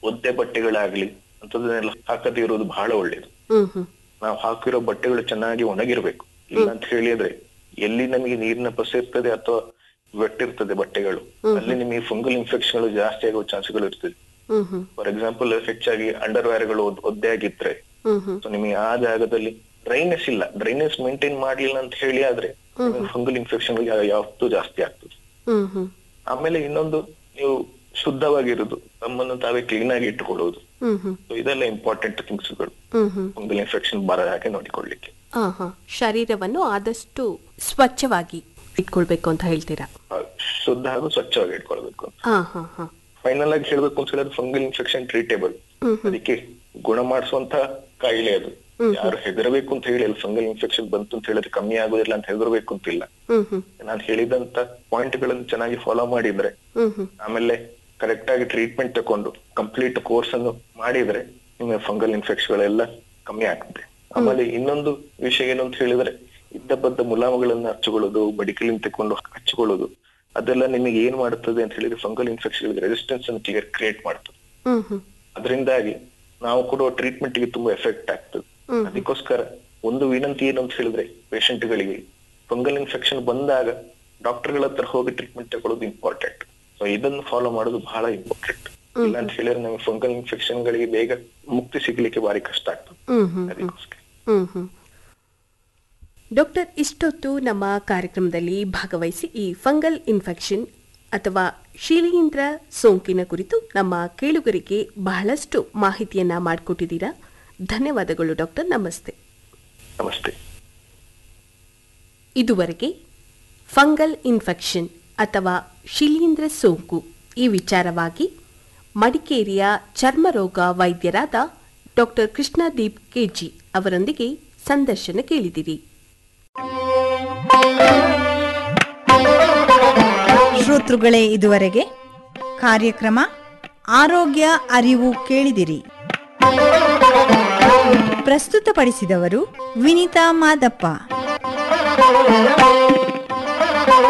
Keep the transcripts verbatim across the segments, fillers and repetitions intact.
ಒದ್ದೆ ಬಟ್ಟೆಗಳಾಗ್ಲಿ ಅಂತದನ್ನೆಲ್ಲ ಹಾಕದೇ ಇರೋದು ಬಹಳ ಒಳ್ಳೇದು. ನಾವು ಹಾಕಿರೋ ಬಟ್ಟೆಗಳು ಚೆನ್ನಾಗಿ ಒಣಗಿರ್ಬೇಕು. ಇಲ್ಲ ಅಂತ ಹೇಳಿದ್ರೆ ಎಲ್ಲಿ ನಮಗೆ ನೀರಿನ ಪಸೆ ಇರ್ತದೆ ಅಥವಾ ವೆಟ್ಟಿರ್ತದೆ ಬಟ್ಟೆಗಳು, ಅಲ್ಲಿ ನಿಮಗೆ ಫಂಗಲ್ ಇನ್ಫೆಕ್ಷನ್ ಜಾಸ್ತಿ ಆಗೋ ಚಾನ್ಸ್ಗಳು ಇರ್ತದೆ. ಫಾರ್ ಎಕ್ಸಾಂಪಲ್ ಹೆಚ್ಚಾಗಿ ಅಂಡರ್ ವೇರ್ ಗಳು ಒದ್ದೆ ಆಗಿದ್ರೆ ನಿಮಗೆ ಆ ಜಾಗದಲ್ಲಿ ಡ್ರೈನೆಸ್ ಇಲ್ಲ, ಡ್ರೈನೆಸ್ ಮೇಂಟೈನ್ ಮಾಡ್ಲಿಲ್ಲ ಅಂತ ಹೇಳಿ ಆದ್ರೆ ಫಂಗಲ್ ಇನ್ಫೆಕ್ಷನ್ ಯಾವತ್ತೂ ಜಾಸ್ತಿ ಆಗ್ತದೆ. ಆಮೇಲೆ ಇನ್ನೊಂದು, ನೀವು ಶುದ್ಧವಾಗಿರುದು, ನಮ್ಮನ್ನು ತಾವೇ ಕ್ಲೀನ್ ಆಗಿ ಇಟ್ಟುಕೊಳ್ಳುವುದು, ಇದೆಲ್ಲ ಇಂಪಾರ್ಟೆಂಟ್ ಥಿಂಗ್ಸ್ಗಳು ಫಂಗಲ್ ಇನ್ಫೆಕ್ಷನ್ ಬರದ ಹಾಗೆ ನೋಡಿಕೊಳ್ಳಿಕ್ಕೆ. ಶರೀರವನ್ನು ಆದಷ್ಟು ಸ್ವಚ್ಛವಾಗಿ ಇಟ್ಕೊಳ್ಬೇಕು ಅಂತ ಹೇಳ್ತೀರಾ? ಶುದ್ಧ ಹಾಗೂ ಸ್ವಚ್ಛವಾಗಿ ಇಟ್ಕೊಳ್ಬೇಕು. ಫೈನಲ್ ಆಗಿ ಹೇಳ್ಬೇಕು ಅಂತ ಹೇಳಿದ್ರೆ ಫಂಗಲ್ ಇನ್ಫೆಕ್ಷನ್ ಟ್ರೀಟೇಬಲ್, ಅದಕ್ಕೆ ಗುಣ ಮಾಡಿಸುವಂತ ಕಾಯಿಲೆ ಅದು. ಯಾರು ಹೆದರಬೇಕು ಅಂತ ಹೇಳಿ ಫಂಗಲ್ ಇನ್ಫೆಕ್ಷನ್ ಬಂತು ಅಂತ ಹೇಳಿದ್ರೆ ಕಮ್ಮಿ ಆಗುದಿಲ್ಲ ಅಂತ ಹೆದರ್ಬೇಕು ಅಂತಿಲ್ಲ. ನಾನು ಹೇಳಿದಂತ ಪಾಯಿಂಟ್ ಗಳನ್ನು ಚೆನ್ನಾಗಿ ಫಾಲೋ ಮಾಡಿದ್ರೆ, ಆಮೇಲೆ ಕರೆಕ್ಟ್ ಆಗಿ ಟ್ರೀಟ್ಮೆಂಟ್ ತಕೊಂಡು ಕಂಪ್ಲೀಟ್ ಕೋರ್ಸ್ ಅನ್ನು ಮಾಡಿದ್ರೆ ನಿಮಗೆ ಫಂಗಲ್ ಇನ್ಫೆಕ್ಷನ್ ಗಳೆಲ್ಲ ಕಮ್ಮಿ ಆಗ್ತದೆ. ಆಮೇಲೆ ಇನ್ನೊಂದು ವಿಷಯ ಏನು ಅಂತ ಹೇಳಿದ್ರೆ, ಇದ್ದ ಬದ್ದ ಮುಲಾಮುಗಳನ್ನ ಹಚ್ಚಿಕೊಳ್ಳೋದು, ಬಡಿಕಲಿಂದ ತಕೊಂಡು ಹಚ್ಚಿಕೊಳ್ಳೋದು, ಅದೆಲ್ಲ ನಿಮಗೆ ಏನ್ ಮಾಡುತ್ತದೆ ಅಂತ ಹೇಳಿದ್ರೆ ಫಂಗಲ್ ಇನ್ಫೆಕ್ಷನ್ ರೆಸಿಸ್ಟೆನ್ಸ್ ಅನ್ನು ಕ್ರಿಯೇಟ್ ಮಾಡ್ತದೆ. ಅದರಿಂದಾಗಿ ನಾವು ಕೊಡುವ ಟ್ರೀಟ್ಮೆಂಟ್ ಗೆ ತುಂಬಾ ಎಫೆಕ್ಟ್ ಆಗ್ತದೆ. ಅದಕ್ಕೋಸ್ಕರ ಒಂದು ವಿನಂತಿ ಏನು ಅಂತ ಹೇಳಿದ್ರೆ, ಪೇಷಂಟ್ ಗಳಿಗೆ ಫಂಗಲ್ ಇನ್ಫೆಕ್ಷನ್ ಬಂದಾಗ ಡಾಕ್ಟರ್ ಗಳ ಹತ್ರ ಹೋಗಿ ಟ್ರೀಟ್ಮೆಂಟ್ ತಗೊಳ್ಳೋದು ಇಂಪಾರ್ಟೆಂಟ್. ಸೊ ಇದನ್ನು ಫಾಲೋ ಮಾಡೋದು ಬಹಳ ಇಂಪಾರ್ಟೆಂಟ್. ಇಲ್ಲ ಅಂತ ಹೇಳಿದ್ರೆ ನಮಗೆ ಫಂಗಲ್ ಇನ್ಫೆಕ್ಷನ್ ಗಳಿಗೆ ಬೇಗ ಮುಕ್ತಿ ಸಿಗ್ಲಿಕ್ಕೆ ಬಾರಿ ಕಷ್ಟ ಆಗ್ತದೆ. ಅದಕ್ಕೋಸ್ಕರ ಡಾಕ್ಟರ್, ಇಷ್ಟೊತ್ತು ನಮ್ಮ ಕಾರ್ಯಕ್ರಮದಲ್ಲಿ ಭಾಗವಹಿಸಿ ಈ ಫಂಗಲ್ ಇನ್ಫೆಕ್ಷನ್ ಅಥವಾ ಶಿಲೀಂಧ್ರ ಸೋಂಕಿನ ಕುರಿತು ನಮ್ಮ ಕೇಳುಗರಿಗೆ ಬಹಳಷ್ಟು ಮಾಹಿತಿಯನ್ನ ಮಾಡಿಕೊಟ್ಟಿದ್ದೀರಾ. ಧನ್ಯವಾದಗಳು ಡಾಕ್ಟರ್. ನಮಸ್ತೆ. ನಮಸ್ತೆ. ಇದುವರೆಗೆ ಫಂಗಲ್ ಇನ್ಫೆಕ್ಷನ್ ಅಥವಾ ಶಿಲೀಂಧ್ರ ಸೋಂಕು ಈ ವಿಚಾರವಾಗಿ ಮಡಿಕೇರಿಯ ಚರ್ಮರೋಗ ವೈದ್ಯರಾದ ಡಾಕ್ಟರ್ ಕೃಷ್ಣದೀಪ್ ಕೆಜಿ ಅವರೊಂದಿಗೆ ಸಂದರ್ಶನ ಕೇಳಿದಿರಿ. ಶ್ರೋತೃಗಳೇ, ಇದುವರೆಗೆ ಕಾರ್ಯಕ್ರಮ ಆರೋಗ್ಯ ಅರಿವು ಕೇಳಿದಿರಿ. ಪ್ರಸ್ತುತಪಡಿಸಿದವರು ವಿನಿತಾ ಮಾದಪ್ಪ.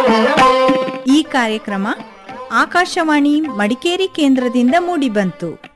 ಈ ಕಾರ್ಯಕ್ರಮ ಆಕಾಶವಾಣಿ ಮಡಿಕೇರಿ ಕೇಂದ್ರದಿಂದ ಮೂಡಿಬಂತು.